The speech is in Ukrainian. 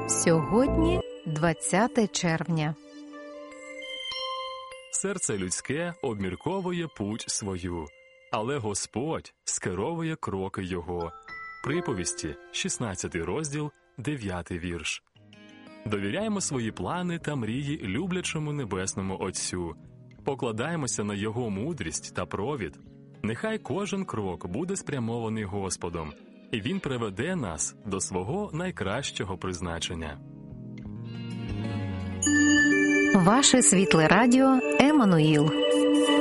Сьогодні 20 червня. Серце людське обмірковує путь свою, але Господь скеровує кроки його. Приповісті, 16 розділ, 9 вірш. Довіряємо свої плани та мрії люблячому Небесному Отцю. Покладаємося на Його мудрість та провід. Нехай кожен крок буде спрямований Господом, і Він приведе нас до свого найкращого призначення. Ваше світле радіо Еммануїл.